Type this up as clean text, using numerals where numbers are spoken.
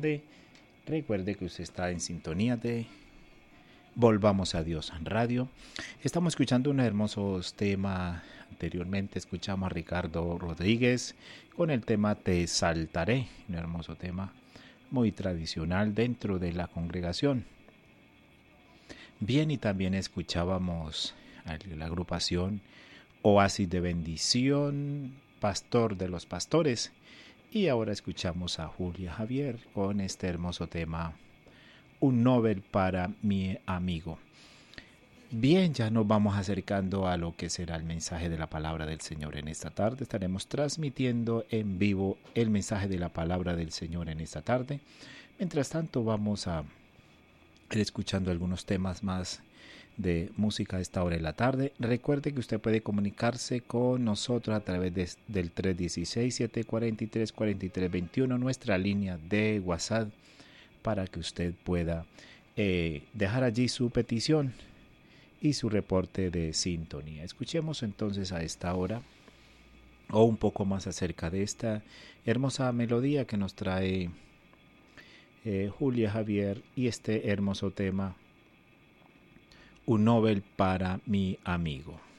tarde. Recuerde que usted está en sintonía de Volvamos a Dios en Radio. Estamos escuchando un hermoso tema. Anteriormente escuchamos a Ricardo Rodríguez con el tema Te Saltaré, un hermoso tema muy tradicional dentro de la congregación. Bien, y también escuchábamos a la agrupación Oasis de Bendición, Pastor de los Pastores. Y ahora escuchamos a Julia Javier con este hermoso tema, Un Nobel para mi amigo. Bien, ya nos vamos acercando a lo que será el mensaje de la palabra del Señor en esta tarde. Estaremos transmitiendo en vivo el mensaje de la palabra del Señor en esta tarde. Mientras tanto, vamos a ir escuchando algunos temas más de música a esta hora de la tarde. Recuerde que usted puede comunicarse con nosotros a través del 316-743-4321, nuestra línea de WhatsApp, para que usted pueda dejar allí su petición y su reporte de sintonía. Escuchemos entonces a esta hora o un poco más acerca de esta hermosa melodía que nos trae Julia Javier y este hermoso tema, Un Nobel para mi amigo.